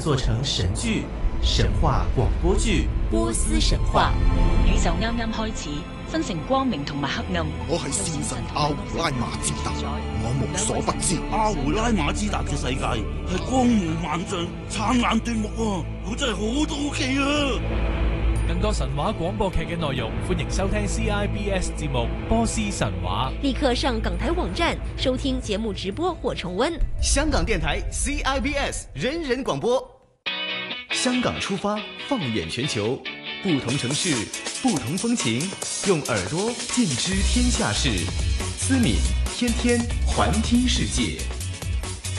做成神劇、神話廣播劇《 波斯神話》。宇宙啱啱開始，分成光明同埋黑暗。 我係戰神阿胡拉馬茲達，我無所不知。 阿胡拉馬茲達嘅世界係光芒萬丈、燦爛奪目啊！我真係好好奇啊！ 更多神話廣播劇嘅內容，歡迎收聽 CIBS 節目《波斯神話》。 立刻上港台網站收聽節目直播或重溫。 香港電台 CIBS 人人廣播，香港出發，放眼全球，不同城市，不同風情，用耳朵見知天下事。思敏天天環聽世界。